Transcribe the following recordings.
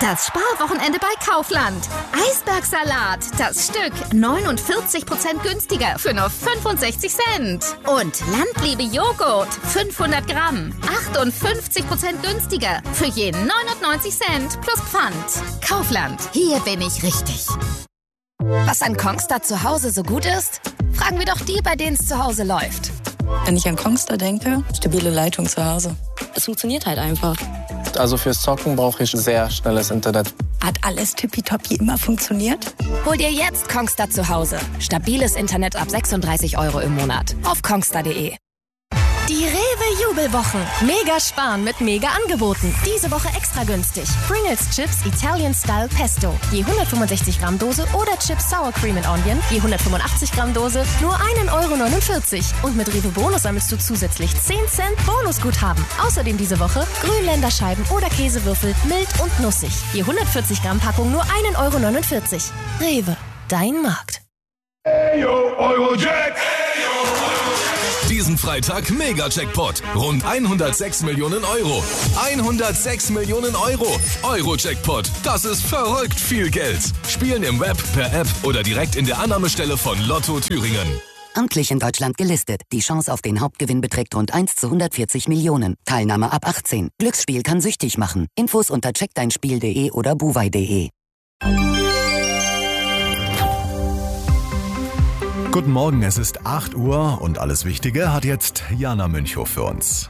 Das Sparwochenende bei Kaufland. Eisbergsalat, das Stück 49% günstiger für nur 65 Cent. Und Landliebe Joghurt, 500 Gramm, 58% günstiger für je 99 Cent plus Pfand. Kaufland, hier bin ich richtig. Was an Kongstar zu Hause so gut ist? Fragen wir doch die, bei denen es zu Hause läuft. Wenn ich an Kongstar denke, stabile Leitung zu Hause. Es funktioniert halt einfach. Also fürs Zocken brauche ich sehr schnelles Internet. Hat alles tippitoppi immer funktioniert? Hol dir jetzt Kongstar zu Hause. Stabiles Internet ab 36 € im Monat. Auf kongstar.de. Die Rewe-Jubelwochen. Mega sparen mit Mega-Angeboten. Diese Woche extra günstig. Pringles Chips Italian Style Pesto. Je 165 Gramm Dose oder Chips Sour Cream and Onion. Je 185 Gramm Dose. Nur 1,49 €. Und mit Rewe Bonus sammelst du zusätzlich 10 Cent Bonusguthaben. Außerdem diese Woche Grünländerscheiben oder Käsewürfel mild und nussig. Je 140 Gramm Packung nur 1,49 €. Rewe, dein Markt. Eyo, Eurojack! Diesen Freitag Mega-Jackpot. Rund 106 Millionen Euro. 106 Millionen Euro. Euro-Jackpot. Das ist verrückt viel Geld. Spielen im Web, per App oder direkt in der Annahmestelle von Lotto Thüringen. Amtlich in Deutschland gelistet. Die Chance auf den Hauptgewinn beträgt rund 1 zu 140 Millionen. Teilnahme ab 18. Glücksspiel kann süchtig machen. Infos unter checkdeinspiel.de oder buwei.de. Guten Morgen, es ist 8 Uhr und alles Wichtige hat jetzt Jana Münchow für uns.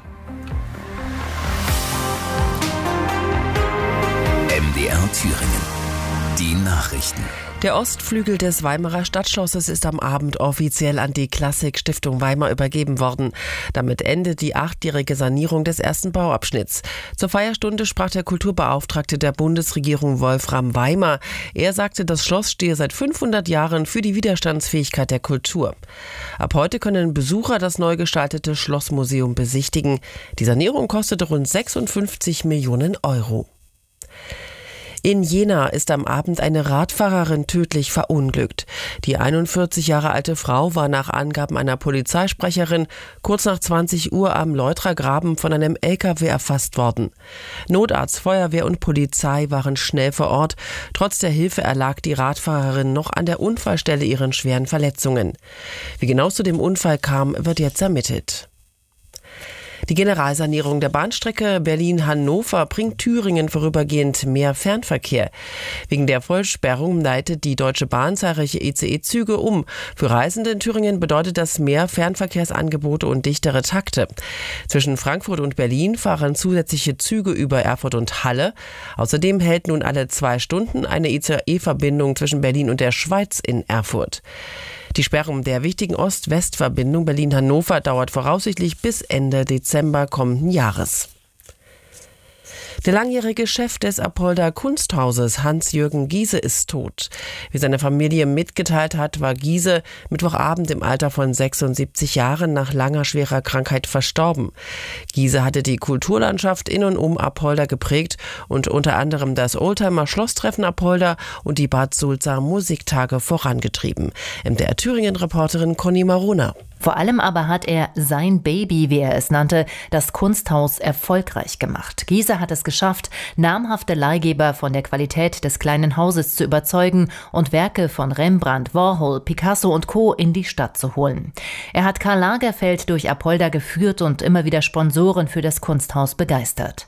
MDR Thüringen. Die Nachrichten. Der Ostflügel des Weimarer Stadtschlosses ist am Abend offiziell an die Klassik-Stiftung Weimar übergeben worden. Damit endet die 8-jährige Sanierung des ersten Bauabschnitts. Zur Feierstunde sprach der Kulturbeauftragte der Bundesregierung Wolfram Weimar. Er sagte, das Schloss stehe seit 500 Jahren für die Widerstandsfähigkeit der Kultur. Ab heute können Besucher das neu gestaltete Schlossmuseum besichtigen. Die Sanierung kostete rund 56 Millionen Euro. In Jena ist am Abend eine Radfahrerin tödlich verunglückt. Die 41 Jahre alte Frau war nach Angaben einer Polizeisprecherin kurz nach 20 Uhr am Leutrer Graben von einem LKW erfasst worden. Notarzt, Feuerwehr und Polizei waren schnell vor Ort. Trotz der Hilfe erlag die Radfahrerin noch an der Unfallstelle ihren schweren Verletzungen. Wie genau es zu dem Unfall kam, wird jetzt ermittelt. Die Generalsanierung der Bahnstrecke Berlin-Hannover bringt Thüringen vorübergehend mehr Fernverkehr. Wegen der Vollsperrung leitet die Deutsche Bahn zahlreiche ICE-Züge um. Für Reisende in Thüringen bedeutet das mehr Fernverkehrsangebote und dichtere Takte. Zwischen Frankfurt und Berlin fahren zusätzliche Züge über Erfurt und Halle. Außerdem hält nun alle 2 Stunden eine ICE-Verbindung zwischen Berlin und der Schweiz in Erfurt. Die Sperrung der wichtigen Ost-West-Verbindung Berlin-Hannover dauert voraussichtlich bis Ende Dezember kommenden Jahres. Der langjährige Chef des Apolda Kunsthauses, Hans-Jürgen Giese, ist tot. Wie seine Familie mitgeteilt hat, war Giese Mittwochabend im Alter von 76 Jahren nach langer schwerer Krankheit verstorben. Giese hatte die Kulturlandschaft in und um Apolda geprägt und unter anderem das Oldtimer-Schlosstreffen Apolda und die Bad Sulza Musiktage vorangetrieben. MDR Thüringen-Reporterin Conny Marona. Vor allem aber hat er sein Baby, wie er es nannte, das Kunsthaus erfolgreich gemacht. Giese hat es geschafft, namhafte Leihgeber von der Qualität des kleinen Hauses zu überzeugen und Werke von Rembrandt, Warhol, Picasso und Co. in die Stadt zu holen. Er hat Karl Lagerfeld durch Apolda geführt und immer wieder Sponsoren für das Kunsthaus begeistert.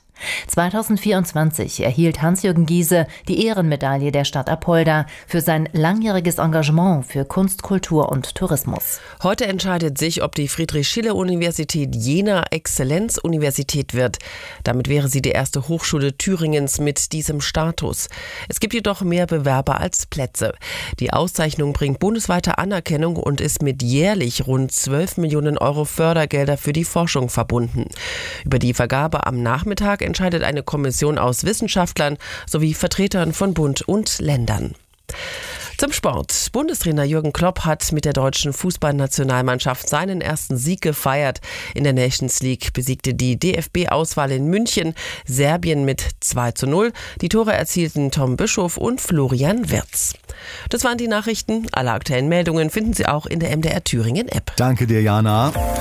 2024 erhielt Hans-Jürgen Giese die Ehrenmedaille der Stadt Apolda für sein langjähriges Engagement für Kunst, Kultur und Tourismus. Heute entscheidet sich, ob die Friedrich-Schiller-Universität Jena Exzellenzuniversität wird. Damit wäre sie die erste Hochschule Thüringens mit diesem Status. Es gibt jedoch mehr Bewerber als Plätze. Die Auszeichnung bringt bundesweite Anerkennung und ist mit jährlich rund 12 Millionen Euro Fördergelder für die Forschung verbunden. Über die Vergabe am Nachmittag entscheidet eine Kommission aus Wissenschaftlern sowie Vertretern von Bund und Ländern. Zum Sport. Bundestrainer Jürgen Klopp hat mit der deutschen Fußballnationalmannschaft seinen ersten Sieg gefeiert. In der Nations League besiegte die DFB-Auswahl in München Serbien mit 2:0. Die Tore erzielten Tom Bischof und Florian Wirtz. Das waren die Nachrichten. Alle aktuellen Meldungen finden Sie auch in der MDR Thüringen App. Danke dir, Jana.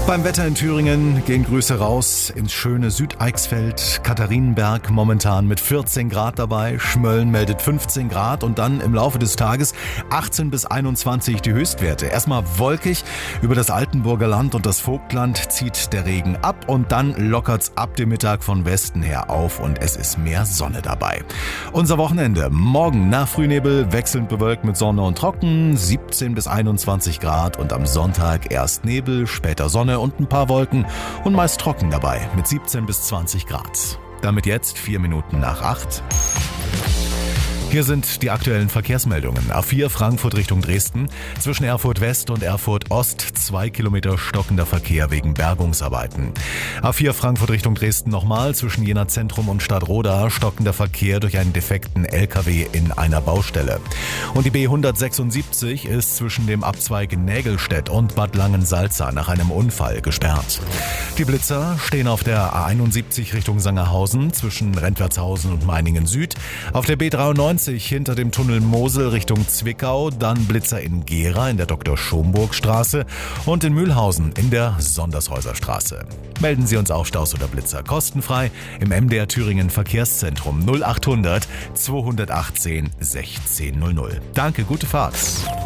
Beim Wetter in Thüringen gehen Grüße raus ins schöne Südeichsfeld, Katharinenberg momentan mit 14 Grad dabei, Schmölln meldet 15 Grad und dann im Laufe des Tages 18 bis 21 die Höchstwerte. Erstmal wolkig, über das Altenburger Land und das Vogtland zieht der Regen ab und dann lockert's ab dem Mittag von Westen her auf und es ist mehr Sonne dabei. Unser Wochenende, morgen nach Frühnebel, wechselnd bewölkt mit Sonne und Trocken, 17 bis 21 Grad und am Sonntag erst Nebel, später Sonne und ein paar Wolken und meist trocken dabei mit 17 bis 20 Grad. Damit jetzt 4 Minuten nach 8. Hier sind die aktuellen Verkehrsmeldungen. A4 Frankfurt Richtung Dresden. Zwischen Erfurt West und Erfurt Ost 2 Kilometer stockender Verkehr wegen Bergungsarbeiten. A4 Frankfurt Richtung Dresden nochmal. Zwischen Jena Zentrum und Stadtroda stockender Verkehr durch einen defekten LKW in einer Baustelle. Und die B176 ist zwischen dem Abzweig Nägelstedt und Bad Langensalza nach einem Unfall gesperrt. Die Blitzer stehen auf der A71 Richtung Sangerhausen zwischen Rentwertshausen und Meiningen Süd. Auf der B93 hinter dem Tunnel Mosel Richtung Zwickau, dann Blitzer in Gera in der Dr.-Schomburg-Straße und in Mühlhausen in der Sondershäuser-Straße. Melden Sie uns auf Staus oder Blitzer kostenfrei im MDR Thüringen Verkehrszentrum 0800 218 1600. Danke, gute Fahrt.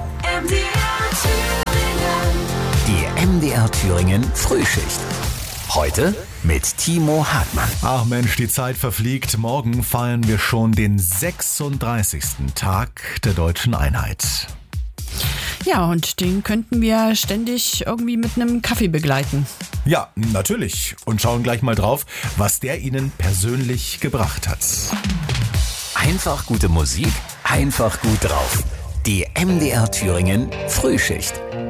Die MDR Thüringen Frühschicht. Heute mit Timo Hartmann. Ach Mensch, die Zeit verfliegt. Morgen feiern wir schon den 36. Tag der deutschen Einheit. Ja, und den könnten wir ständig irgendwie mit einem Kaffee begleiten. Ja, natürlich. Und schauen gleich mal drauf, was der Ihnen persönlich gebracht hat. Einfach gute Musik, einfach gut drauf. Die MDR Thüringen Frühschicht.